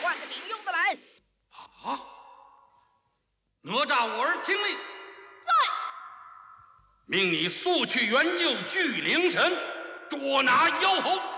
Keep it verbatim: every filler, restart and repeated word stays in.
换个顶用的来。 好，哪吒我儿听令， 在。 命你速去援救巨灵神，捉拿妖猴。